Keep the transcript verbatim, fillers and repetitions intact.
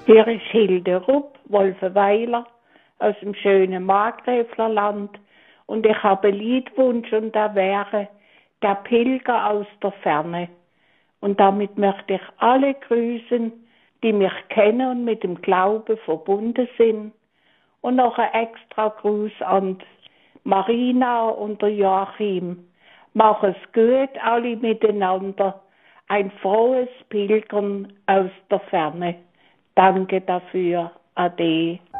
Hier ist Hilde Rupp, Wolfenweiler, aus dem schönen Markgräflerland. Und ich habe einen Liedwunsch, und da wäre Der Pilger aus der Ferne. Und damit möchte ich alle grüßen, die mich kennen und mit dem Glauben verbunden sind. Und noch ein extra Gruß an Marina und der Joachim. Mach es gut, alle miteinander. Ein frohes Pilgern aus der Ferne. Danke dafür. Ade.